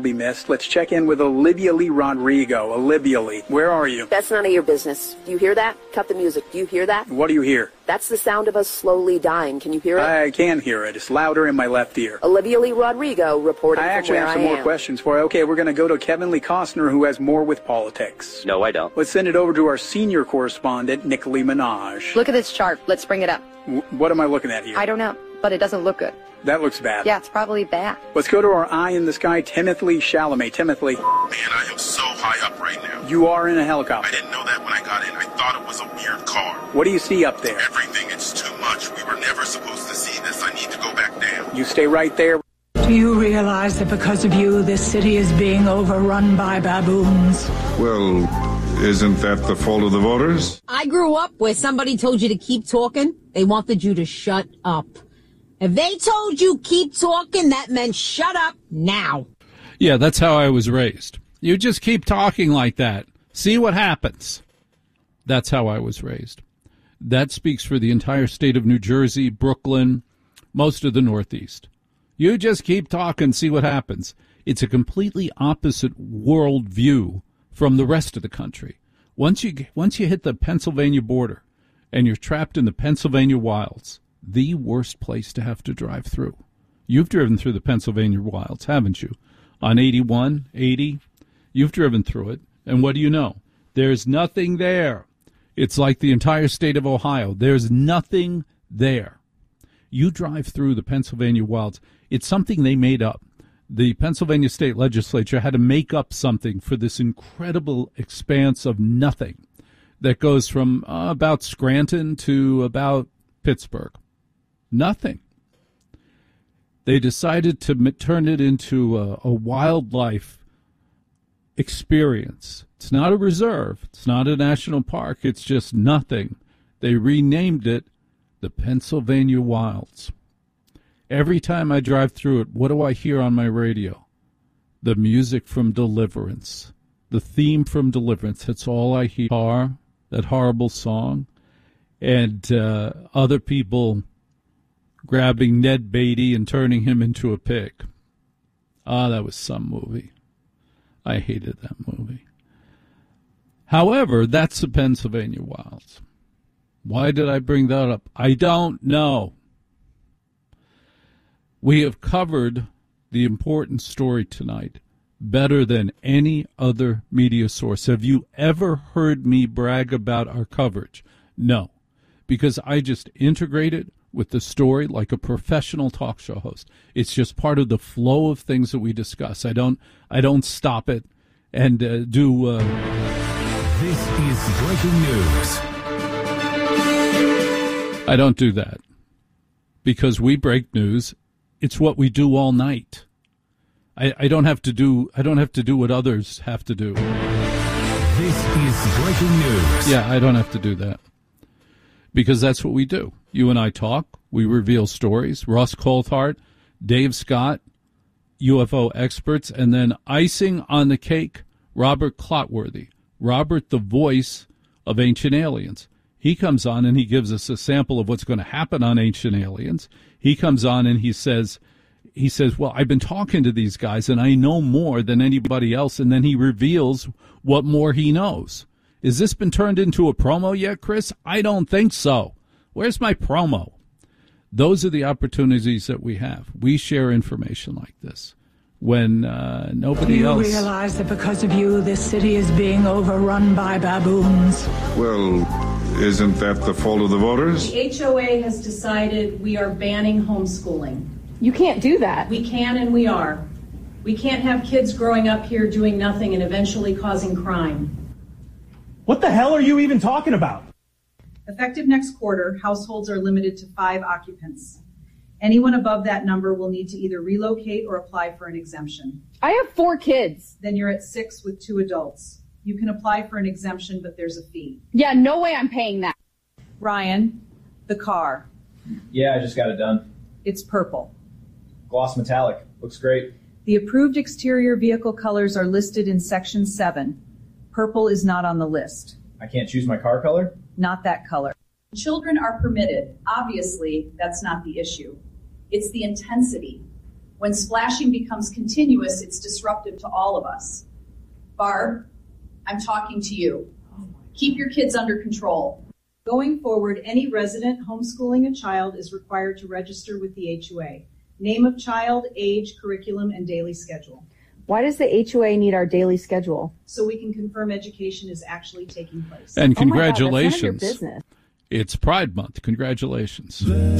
be missed. Let's check in with Olivia Lee Rodrigo. Olivia Lee, where are you? That's none of your business. Do you hear that? Cut the music. Do you hear that? What do you hear? That's the sound of us slowly dying. Can you hear it? I can hear it. It's louder in my left ear. Olivia Lee Rodrigo reporting I from actually where have some I more am. questions for you. Okay, we're going to go to Kevin Lee Costner, who has more with politics. No, I don't. Let's send it over to our senior correspondent, Nicole Minaj. Look at this chart. Let's bring it up. What am I looking at here? I don't know, but it doesn't look good. That looks bad. Yeah, it's probably bad. Let's go to our eye in the sky, Timothy Chalamet. Timothy. Man, I am so high up right now. You are in a helicopter. I didn't know that when I got in. I thought it was a weird car. What do you see up there? Everything. It's too much. We were never supposed to see this. I need to go back down. You stay right there. Do you realize that because of you, this city is being overrun by baboons? Well, isn't that the fault of the voters? I grew up where somebody told you to keep talking. They wanted you to shut up. If they told you keep talking, that meant shut up now. Yeah, that's how I was raised. You just keep talking like that. See what happens. That's how I was raised. That speaks for the entire state of New Jersey, Brooklyn, most of the Northeast. You just keep talking, see what happens. It's a completely opposite worldview from the rest of the country. Once you hit the Pennsylvania border and you're trapped in the Pennsylvania wilds, the worst place to have to drive through. You've driven through the Pennsylvania wilds, haven't you? On 81, 80, you've driven through it. And what do you know? There's nothing there. It's like the entire state of Ohio. There's nothing there. You drive through the Pennsylvania wilds. It's something they made up. The Pennsylvania state legislature had to make up something for this incredible expanse of nothing that goes from about Scranton to about Pittsburgh. Nothing. They decided to turn it into a wildlife experience. It's not a reserve. It's not a national park. It's just nothing. They renamed it the Pennsylvania Wilds. Every time I drive through it, what do I hear on my radio? The music from Deliverance. The theme from Deliverance. That's all I hear. That horrible song. And other people grabbing Ned Beatty and turning him into a pig. That was some movie. I hated that movie. However, that's the Pennsylvania Wilds. Why did I bring that up? I don't know. We have covered the important story tonight better than any other media source. Have you ever heard me brag about our coverage? No, because I just integrate it with the story like a professional talk show host. It's just part of the flow of things that we discuss. I don't stop it and do. This is breaking news. I don't do that because we break news. It's what we do all night. I don't have to do what others have to do. This is breaking news. Yeah, I don't have to do that because that's what we do. You and I talk. We reveal stories. Ross Coulthart, Dave Scott, UFO experts, and then icing on the cake, Robert Clotworthy. Robert, the voice of Ancient Aliens. He comes on and he gives us a sample of what's going to happen on Ancient Aliens. He comes on and he says, well, I've been talking to these guys and I know more than anybody else. And then he reveals what more he knows. Has this been turned into a promo yet, Chris? I don't think so. Where's my promo? Those are the opportunities that we have. We share information like this when nobody else. Do you realize that because of you, this city is being overrun by baboons? Well, isn't that the fault of the voters? The HOA has decided we are banning homeschooling. You can't do that. We can and we are. We can't have kids growing up here doing nothing and eventually causing crime. What the hell are you even talking about? Effective next quarter, households are limited to 5 occupants. Anyone above that number will need to either relocate or apply for an exemption. I have 4 kids. Then you're at 6 with 2 adults. You can apply for an exemption, but there's a fee. Yeah, no way I'm paying that. Ryan, the car. Yeah, I just got it done. It's purple. Gloss metallic. Looks great. The approved exterior vehicle colors are listed in Section 7. Purple is not on the list. I can't choose my car color? Not that color. Children are permitted. Obviously, that's not the issue. It's the intensity. When splashing becomes continuous, it's disruptive to all of us. Barb, I'm talking to you. Keep your kids under control. Going forward, any resident homeschooling a child is required to register with the HOA. Name of child, age, curriculum, and daily schedule. Why does the HOA need our daily schedule? So we can confirm education is actually taking place. And Oh my God, congratulations. that's none of your business. It's Pride Month. Congratulations.